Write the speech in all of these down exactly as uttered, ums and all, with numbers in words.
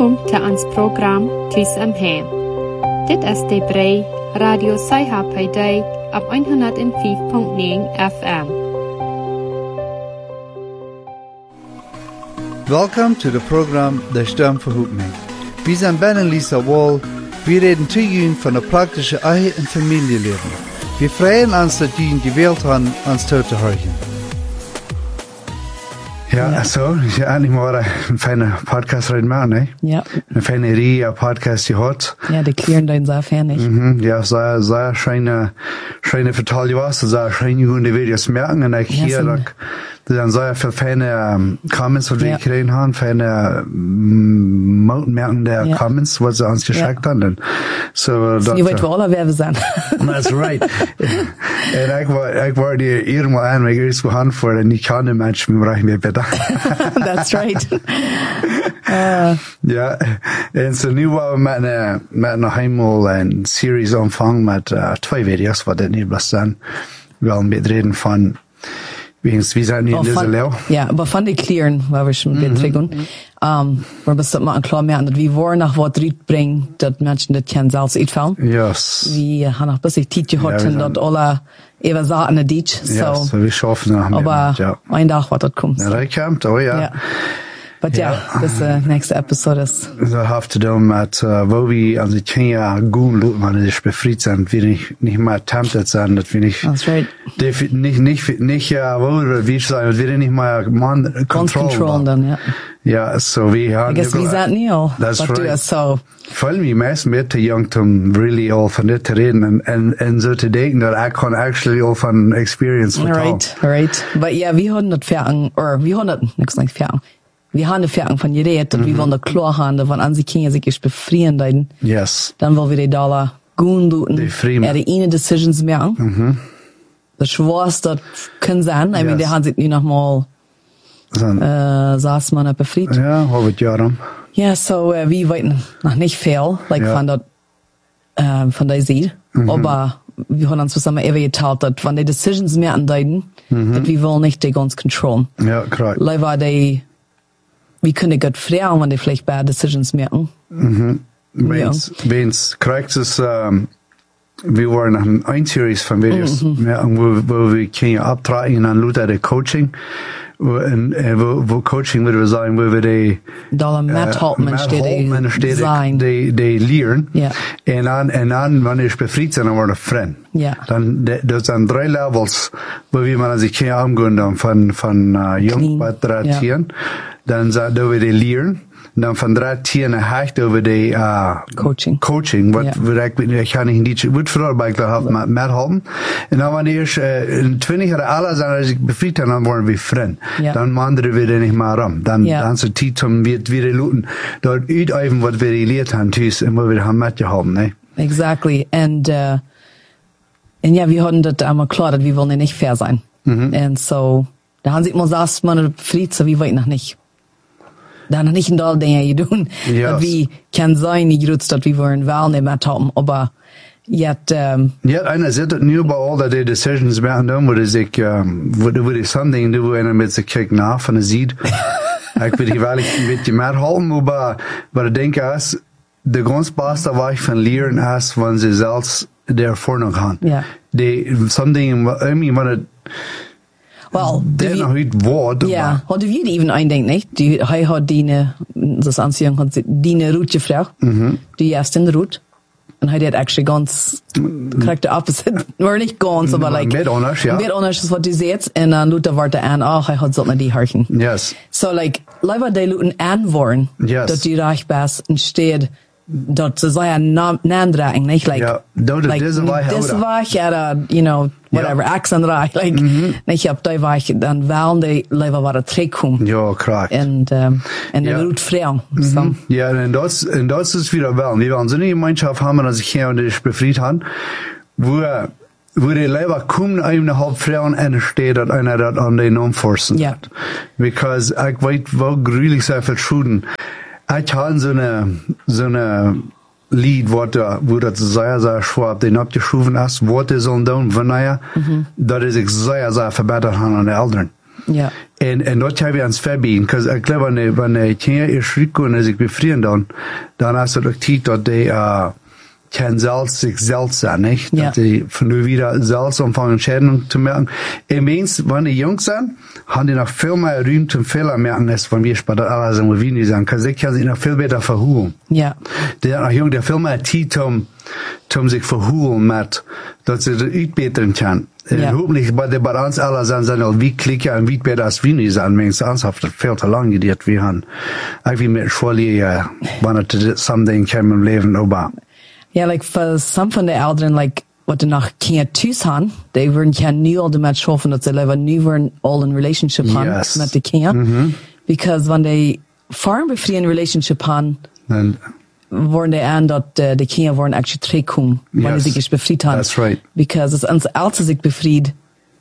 Welkom til ons program Tis om Hem. Dit is de brei Radio Saiha bij dig op honderd vijf komma negen F M. Welcome to the program De Stem verhoekt mij. Wir sind Ben und Lisa Wall. Wir reden zu Ihnen von der praktischen Ehe- und Familienleben. Wir freuen uns, dass Ihnen die Welt haben, uns zuzuhören. Ja, ja, so, ich habe endlich mal einen feinen Podcast reden machen, ne? Ja. Eine feine Reihe Podcast gehört. Ja, die klären den sehr fertig. Mhm, ja, sehr, sehr schöne, schöne vertellen was, sehr schöne gute Videos merken, und ich Ja, hier, da, da sind sehr viele feine um, Comments, was wir Ja. gekriegt haben, feine, um, merken der Ja. Comments, was sie uns geschickt haben, dann. So, So, ihr wollt wohl wer wir sind. That's right. En ik wou, ik wou die helemaal aan, maar ik is gewoon voor en ik kan de mensen meer reichen, beter. That's right. uh, Ja, en zo nu wou we met een, met nog eenmaal een series aanvangen met uh, twee video's, wat dit niet was zijn. Wel een beetje reden van, wie zijn nu in deze leeuw. Ja, aber von den Klären, weil wir schon ein bisschen tun. Um, wir müssen mal klar merken, dass wir wollen nach was Ried bringen, dass Menschen das kennen selbst einfallen. Yes. Wir haben noch ein bisschen Zeit gehabt, Ja, wir dass alle eben sagen, in Deutsch. Ja, So. so wir schaffen noch Aber ja. ein Tag, was das kommt. Ja, dat komt, oh ja. Ja. But ja, das uh, nächste Episode ist. Dat heeft te doen met uh, waar we als ik geen jaar goed lopen, maar dat is bevrijd zijn, dat we niet, niet meer tempted zijn, dat we niet, That's right. niet, niet, niet, niet ja, waar we zijn, dat we niet meer man, Ganz control. controllen dann, ja. Ja, so we gaan. I guess we zijn niet al. That's Wat right. doe je zo? Voel me meest meer te jong om really al van dit te reden en, en, en zo te denken dat ik gewoon actually al van experience vertel. Right, right. But ja, wir haben das Ferien, oder wir haben das, nichts nicht Ferien. Wir haben das Ferien von geredet, dass wir wollen das klar haben, dass wenn an sie Kinder sich befrieren, dann, Yes. dann wollen wir die Dollar gut tun. Die Frieden. Ja, die eine Decisions merken. Mhm. Das Schwarz, das kann sein. I mean, Yes. die haben sich nicht nochmal, So, äh, saß man befrieden. ja, hobart Jahren. Ja, so, äh, wir wollten noch nicht viel, like, Ja. von dat, äh, von der Seed. Aber wir haben uns zusammen eben geteilt, dass wenn die Decisions mehr andeuten, dass wir wollen nicht die ganz kontrollen. Ja, correct. Leider die, wir können gut fragen, wenn die vielleicht bad Decisions merken. Wens, wens, correct is, um, we waren nog een eindseries van video's, ja, wo, wo we kunnen optreden aan Luther de coaching. En, en wo, wo coaching willen we zijn, wo we de Da Matt Holtman steht, die sein. die, die leren. Ja. En dan, en dan, wanneer je bevriend zijn, dan worden we vriend. Ja. Dan, de, dat zijn drie levels, wo we man zich kan omgaan dan van, van uh, jong bij drie Dan zijn we de leren. Dan van drie tieren hecht over de uh, Coaching. Coaching, wat Ja. we ik, ik ga niet niet goed vooral bij gehad met Matt Holtman. En dan wanneer je uh, in twintig jaar alle zijn als ik bevriend ben, dan worden we vriend. Ja. Dan manderen we er niet meer om. Dan, Ja. dan is het tijd om weer weer looten. Dat uiteven wat we geleerd hebben thuis en wat we hebben met je hebben, ne? Exactly. And, uh, und ja, wir hatten das einmal klar, dass wir wollen ja nicht fair sein. Und so, da haben sie immer gesagt, man befriedet, so wie wir noch nicht. Da noch nicht in all Dinge tun. Yes. Dat wie kan zijn, niet groot, dat we worden wel niet met hem, maar yet, um, Ja, einer zit het nu bij al dat die decisions maken doen, waar ik, um, waar, waar ik something doe en met ze kijken naar van de ziet. Ik weet wel, ik een beetje meer houden, maar, maar ik denk als de ganz beste weg van leren is, wanneer ze zelfs daarvoor nog gaan. Ja. Die, something, I mean, wanneer well, der nog iets wordt. ja, hadden we even eindenkt, niet? Die, hij had die, das Anziehung hat die Route gevraagd, die erst in de route. En hij deed actually ganz, correct the opposite. Maar niet ganz, aber like, Met anders, ja. Met anders is wat hij zegt. En dan Luther wordt er aan, oh, hij had zo naar die harken. Yes. So like, leider die Luten aanwoorden, Yes. dat die reichbaas entsteht, dat ze zijn naandragen, niet? Like, Ja, dat is deze weg, Deze oder? weg, ja, you know, whatever, Ja. accent reich, like, niet op die weg, dan wel die leider waar het terugkomt. Ja, correct. En, um, en Ja. de route vrij. So. Ja, en dat, en dat is wieder wel. Wir werden so eine Gemeinschaft haben, als ich hier und ich befried habe, wo, wo die Leiber kommen, eine halb Frauen entsteht, dass einer das an den umforsten Ja. hat. Because ich weiß, wo grülich sehr viel Schuden. Ich habe so eine, so eine Lied, wo, da, wo das sehr, sehr schwer den abgeschoben ist, wo die sollen tun, von daher, dass ich sehr, sehr verbessert habe an den Eltern. Ja. En, en dat hebben we ons verbieden. Because ik geloof, wanneer, wanneer kinderen eerst rückkomen en zich bevrienden dan, dan is het ook tijd dat die, uh, kein Salz sich selbst sein, nicht? Ja. Dass die von nur wieder Salz anfangen, Schäden zu merken. Ich meins, wenn die jung sind, haben die noch viel mehr Raum zum Fehler merken, als wenn wir später alles in der Wien sind. Because sie können sich noch viel besser verholen. Ja. Die sind noch jung, die viel mehr Zeit um, um sich verholen mit, dass sie das uitbeteren können. Ja. Hoffentlich, bei der bei uns alle sind, sind halt wie klicken und wie besser als Wien sind. Meins, uns hat das viel zu lange gedauert, wir haben. Irgendwie mit Schule, wenn es someday kommen im Leben, aber, Ja, like for some van de ouderen, like wat de nog kinderen thuis han, die worden kan nu al de met schaffen dat ze leven nu worden al een relationship han Yes. met de kinderen. Mhm. Because when they farm befriend relationship han, then, worden die aan dat uh, de kinderen worden actually terugkomen, wanneer Yes. ze zich befried han. That's right. Because als ons ouders zich befried,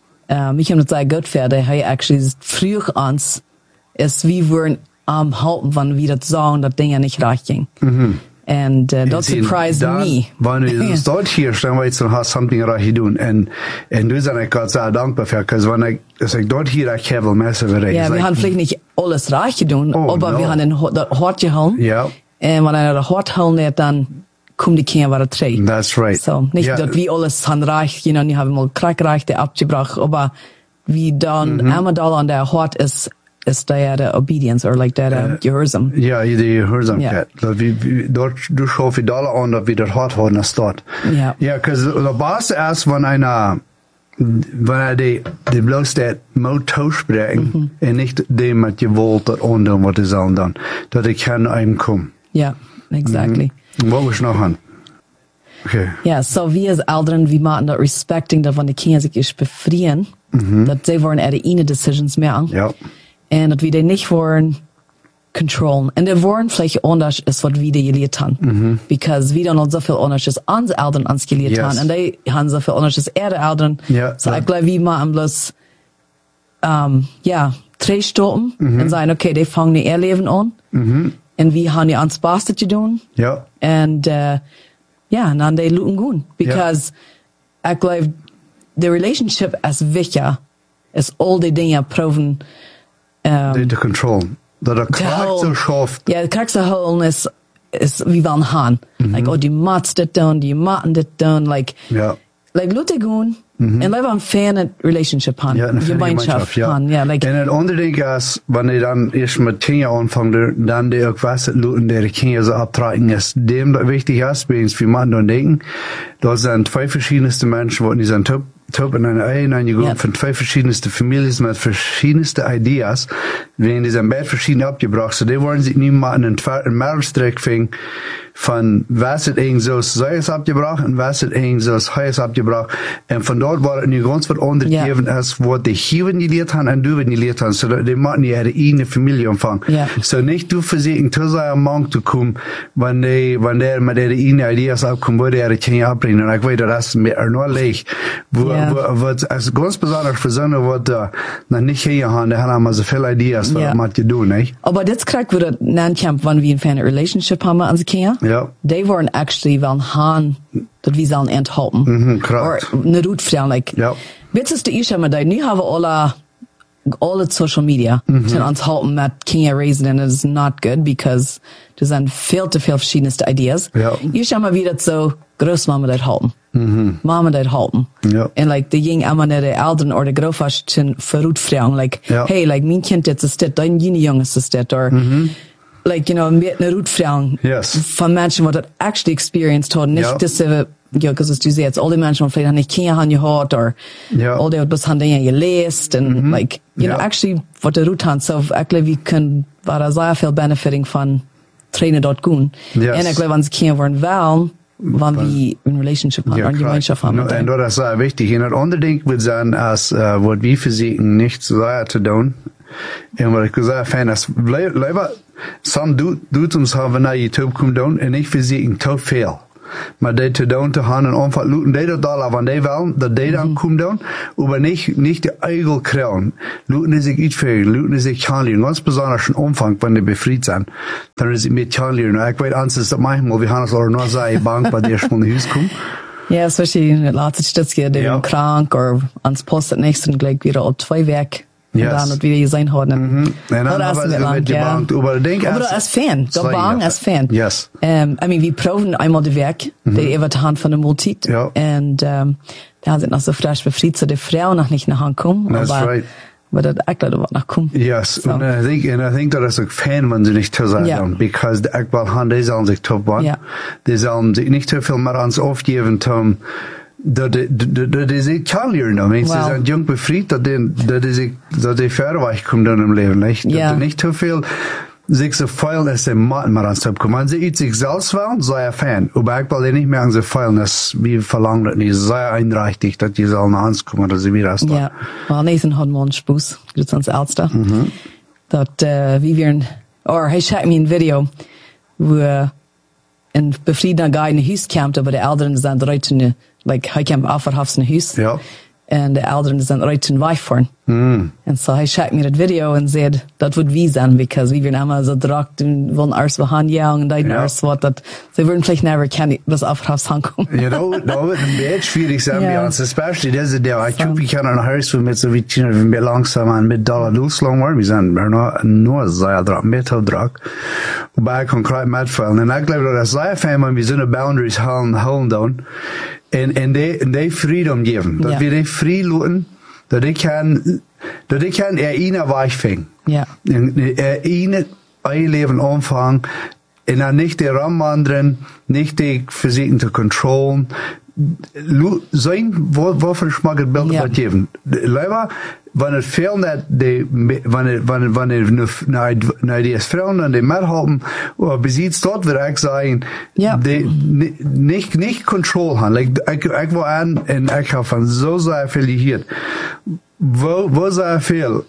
um, ich habe das sehr gut verder, hij actually früher ans, is wie worden am halten, wann wir das sagen, dat Dinge nicht recht ging. Mhm. And uh, that zien, surprised dan, me. Wanneer je staat hier, dan weet je, dan hast something right te doen. En, en daar ben ik God sehr dankbaar voor. Because wanneer ik, als ik dort hier, ik heb wel mensen verrecht. Ja, wir haben vielleicht nicht alles reich getan, Oh, aber no. wir haben den das Hort gehauen. Ja. Und wenn einer das Hort hauen hat, dann kommen die Kinder wieder drei. That's right. So, nicht, Ja. dass wir alles haben reich, you know, die haben mal Krankrechte abgebracht, aber wie dann Mhm. einmal da an der Hort ist, ist der der Obedience, oder like der der Gehorsam. Ja, die gehoorzaamheid. Ja. Dat wie, wie, dort, du schaust wie dollar an, dat wie dat hart houden als dat. Ja. Ja, because de baas is, wenn einer, wenn er die, die bloß dat moet toespreken, Mhm. en niet die met je wilt dat onderen wat is aan dan. Dat ik kan einem komen. Ja, exactly. Wat was nog aan? Okay. Ja, so wir als Eltern, wir machen das respecting, dass wenn die Kinder sich ist befrieren, dass sie wollen ihre eigenen Decisions machen. Ja. En dat we die niet worden controlen. En de worden vielleicht anders is wat we die geleerd haben. Mhm. Because we dan al zoveel anders is onze Eltern ons geleerd Yes. haben. En die haben zoveel anders is ihre Eltern. Ja, so ja. ik geloof, we maken bloß, um, ja, twee stoppen. Mhm. En zeggen, okay, die fangen die ihr Leben an. Mhm. En we haben die ons beste gedaan. Ja. En, uh, ja, en dan die looten goed. Because, ik geloof, de relationship is wichtig. Is al die dingen proeven, um, Die te controleren. Dat er kracht zo schaft. Ja, de kracht holen is, is wie van han. Mhm. Like, oh, die maats dit doen, die maten dit doen, like, Ja. like, laat die gaan. Mhm. En laat een fijne relationship han. Ja, eine fijne gemeenschap, ja. Han, ja, like, en het andere ding is, wanneer je dan eerst met kinderen aanvangt, dan die ook was het looten, die de kinderen zo abtragen is. Dem dat wichtig is, bij ons, wir machen dan denken, dat zijn twee verschillende mensen, die zijn top, top in einer Ehe eingegangen, Ja. von zwei verschiedensten Familien mit verschiedensten Ideas, wenn die sind beide verschieden abgebracht, so die wollen sich nicht mal in einen Mehrstreck finden, von was het een zoals zij is abgebracht en was het een zoals hij is abgebracht. En van dort war het nu ganz wat anders Ja. gegeven als wat die hier geleerd hebben en du geleerd hebben. So die maken die ihre eigene Familie omvangen. Ja. So nicht du versuchen, zu seinem Mann zu kommen, wenn die, wenn der mit ihre eigenen Ideas abkommt, wo die ihre Kinder abbringen. Und ich weiß, das ist mir nur leicht. Wo, Ja. wo, wo, also ganz besonders für Söhne, die uh, noch nicht hier haben, die haben immer so viele Ideas, was Ja. man zu tun, nicht? aber dit krijgt we dat naankamp, wanneer we een fijne relationship hebben met onze kinderen. Ja. Die worden actually wel han, dat we zullen enthalten. Mhm, correct. Or een route vertellen, like, Ja. weet je, de issue met die, nu hebben we alle, all het social media, Mhm. zijn ons helpen met kinderen raisen, en het is not good, because er zijn veel te veel verschillende ideas. Ja. Je zou maar weer dat zo, grootmama dat helpen. Mhm. Mama dat helpen. Ja. En like, de ging allemaal naar de ouderen, of de grootouders zijn verroet vragen, like, Ja. hey, like, mijn kind dit is dit, dan jullie jongens is dit, or, like, you know, een beetje een route vragen. Yes. Van mensen wat dat actually experienced hadden, niet Ja. dat ze, ja, because als du zegt, al die mensen wat vielleicht niet kinderen hebben gehad, or, Ja. al die wat best hebben dingen geleest, en, like, you Ja. know, actually, wat de route had, so, eigenlijk, we kunnen, waar er zeer veel benefiting van trainen dat doen. Yes. En ik geloof, onze kinderen worden wel, wanneer we een relationship hebben, een gemeenschap hebben. No, en dat is sehr wichtig. En het andere ding wil zijn, als uh, wat we verzieken niet zo te doen, en wat ik sehr fijn is, liever, some doet ons hebben naar YouTube komen doen, en ik verzieken te veel. Maar die te doen te gaan en omvat looten, die dat al, wanneer die willen, dat die dan komen doen, maar niet, niet de eigen krijgen. Looten is ik iets veel, looten is ik gaan leren, ganz besonders in omvang, wanneer die bevriend zijn. Dan is het met gaan leren. Ik weet, anders is dat manchmal, we gaan ons al nog zijn bang, wanneer je van huis komt. Ja, especially in het laatste stukje, die Ja. zijn krank, of ons post het niks, en gelijk weer op twee werk En dan het weer zijn houden. Mhm. En dan hebben ze met je bank. Maar denk als... als fan. Dat bang als fan. Yes. Um, I mean, we proeven eenmaal de werk. Mhm. Die even de hand van de multit. Ja. En um, daar sind noch so frisch befriedigt, dass die Frau noch nicht nach Hause kommen. That's aber, right. Aber das echt Leute was nach kommen. Yes. So. And I think, and I think that is ook fijn, wenn sie nicht zu sein ja. because de echt wel han, die sollen sich top waren. Ja. Die sollen sich nicht zu viel mehr ans aufgeben, um, dat is ik kan leren. Mensen zijn jong bevriend, dat die, dat is ik, dat die verder wegkomt in hun leven, nicht? Ja. Dat nicht zu viel, sich so feilen, als sie Maten mal ans Top kommen. Wenn sie sich selbst wollen, sei er Fan. Aber ich will nicht mehr an sie feilen, dass wir verlangen das nicht. Sei einrichtig, dass die sollen nach uns kommen, dass sie wieder aus da. Ja. Well, Nathan hat mal einen Spaß. Das ist uns Ärzte. Mhm. Dat, uh, wie wir, or, hij schickt mir ein Video, wo ein befriedener Guy in ein Haus kommt, aber die Eltern sind recht in, like, hij kommt aufwärts in ein Haus. Ja. En de Eltern sind recht in Weichfahren. Mm. En so hij schickt mir das Video und sagt, dat wird wie sein, because wie wir immer so dragt und wollen alles behandeln, ja, und dann ja. alles was, dat, sie würden vielleicht never kennen, das aufwärts ankommen. Ja, da, da wird ein bisschen schwierig sein, ja. bei uns, especially diese, der, ich glaube, ich kann nach Hause mit so wie China, wenn wir langsam an mit Dollar loslang waren, wir sind nur, nur sehr drauf, mit drauf, wobei ich konkret mitfallen. Und ich glaube, das sei fein, wenn wir so eine Boundaries halten, halten dann, en, en die, en die Freedom geben, dass ja. wir die frei lassen, dass ich kann, dass ich kann er ihnen weichfängen. Ja. Er ihnen ein Leben anfangen, und dann nicht die Rahmen nicht die versuchen zu kontrollieren, sein, wovon ich mag das Bild ja. geben. Leider, wenn es fehlt, die, wenn es, wenn, wenn es, na, die Frauen an die mithalten, oder besitzt dort, würde ich sagen, ja. die, nicht, nicht Kontrolle haben. Like, ich, ich war an, und ich habe von so sehr viel hier. Wo, wo sehr viel,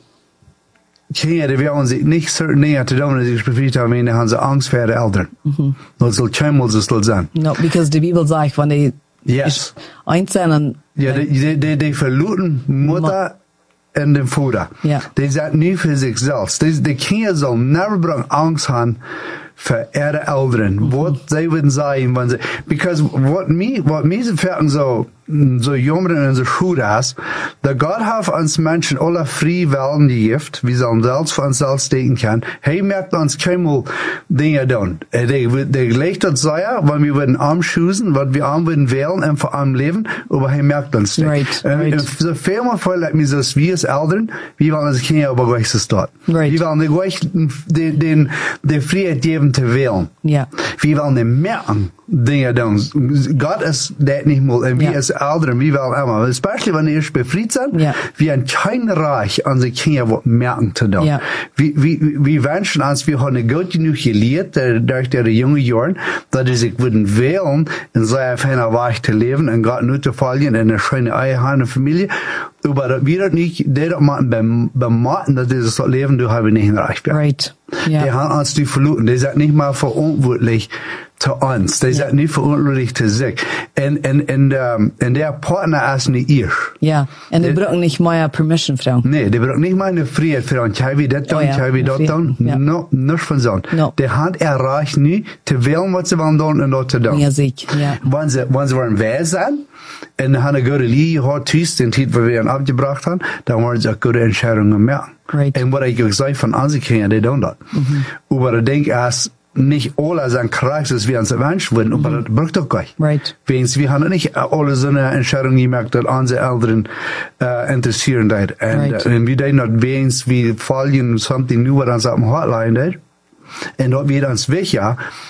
Kinder, die werden sich nicht so näher zu tun, als ich befriedigt habe, wenn haben sie Angst vor den Eltern. Mhm. Das soll keinmal so sein. No, because die Bibel sagt, wenn die, yes. eins sind, ja, die, die, die, die verluten Mutter Ma und den Vater. Ja. Die sind nie für sich selbst. Die, die Kinder sollen never Angst haben für ihre Eltern. Mhm. Was sie würden sagen, wenn sie, because what me, what me so, so, so jungen in der Schule ist, dass Gott hat uns Menschen alle frei Willen gegeben, wie sollen selbst für uns selbst denken können. Hij merkt uns keinmal Dinge tun. Der, der legt uns sehr, weil wir würden arm schüssen, was wir arm würden wählen und vor allem leben, aber er merkt uns nicht. Right, und, right. Und so viel mal voll, dass wir so, wir als Eltern, wir wollen uns Kinder aber gleich so dort. Right. Wir wollen gleich den, den, den Freiheit geben zu wählen. Ja. Wir wollen nicht merken, Dinge tun. Gott ist das nicht mal, und wir ja. als Eltern, wir wollen immer, especially wenn wir befreit sind, ja. wir haben kein Reich an die Kinder, was merken zu tun. Ja. Wir, wir, wir wünschen uns, wir haben gut genug gelehrt, durch die jungen Jahren, dass sie sich würden wählen, in so einer Weise zu leben, und Gott nur zu fallen, in eine schöne Ehe, Familie, aber wir das nicht, die das machen, beim, beim Martin, dass dieses Leben, du hast nicht reich werden. Right. Ja. Die haben uns die verloren, die sind nicht mal verantwortlich zu uns, die ja. sind nicht verantwortlich zu sich. Und, und, und, um, und der Partner ist nicht ihr. Ja, und die brauchen nicht mehr Permission, Frau. Nee, die brauchen nicht mal eine Freiheit für uns. Ich will das tun, oh, ja. ich will das tun. Ja. No, nicht von so. No. Die hat erreicht nie, zu wählen, was sie wollen tun und dort zu tun. Ja, sicher, ja. Wenn sie, wenn sie wollen wer sein, und haben eine gute Liebe gehabt, tschüss, den Titel, wo wir ihn abgebracht haben, dann wollen sie auch gute Entscheidungen machen. Right. Und was ich gesagt von unseren Kindern, die tun das. Mhm. Aber ich denke, erst nicht alle sind krass, dass wir uns erwünscht wurden, aber mhm. das braucht doch gar nicht. Right. Wir haben nicht alle so eine Entscheidung gemacht, dass unsere Eltern äh, interessieren. Und right. uh, wir denken, dass wir wir fallen something new, was uns auf dem Hotline ist. Und dort wird uns wichtig,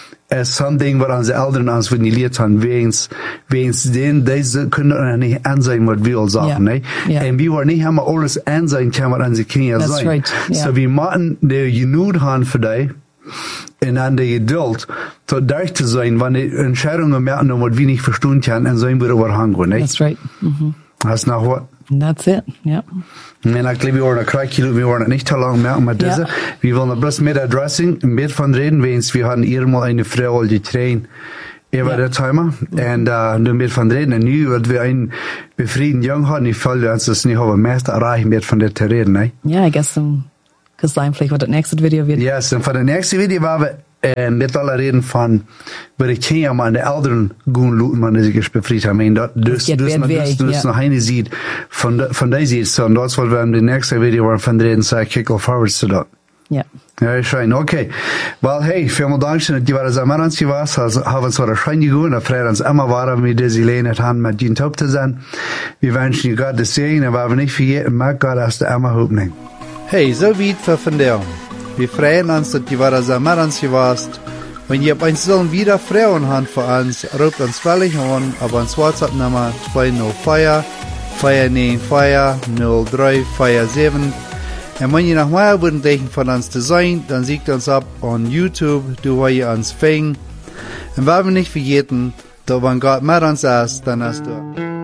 es something, was unsere Eltern uns gelehrt haben, wens, wens den, diese können nicht ansehen, was wir sagen, yeah. ne? Yeah. Und wir wollen nicht immer alles ansehen können, was unsere Kinder That's sagen. right. Yeah. So wir machen die genug haben für die, und an der Geduld, so durch zu sein, wenn die Entscheidungen merken, was wir nicht verstehen können, dann sollen wir über hangehen, ne? That's right. Mhm. Hast du noch was? That's it, ja. Und ich glaube, wir wollen krieg wir wollen nicht zu lange merken mit ja. dieser. Wir wollen bloß mit Addressing, mit von reden, wenn wir haben hier mal eine Frau, die train über ja. der Timer, und uh, nur mit von reden, und nu, wird wir einen befrieden Jungen haben, ich falle uns das nicht, aber meist erreichen mit von der zu reden, ne? Ja, I guess um, cause sein vielleicht, was das nächste Video wird. Ja, yes, und für das nächste Video war wir En met alle reden van, waar ik geen maar de ouderen gaan looten, maar is ik bevrijd hebben. Dus, dus, dus, dus, dus nog een ziet van, de, van deze iets. En dat is wat we in de nächste video waren van reden, zei kick off forwards te doen. Ja. Ja, schön, okay. Well, hey, vielen Dank, dass die waren am Anfang was, haben uns wieder schön gegangen, da freuen uns immer waren, mit dieser Lehne haben, mit Ihnen top zu sein. Wir wünschen Gott das Segen, aber wir nicht vergessen, mag Gott aus der Emma Hoffnung. Hey, so weit für von der. Wir freuen uns, dass die waren am Anfang warst. Wenn ihr uns sollen wieder Frauen habt für uns, ruft uns völlig an, aber uns WhatsApp-Nummer zwei null vier, vier neun vier, null drei vier sieben. Und wenn ihr noch mehr würden von uns zu sein, dann siegt uns ab on YouTube, du wo ihr uns fing. Und wenn wir nicht vergessen, da wenn Gott mit uns ist, dann hast du.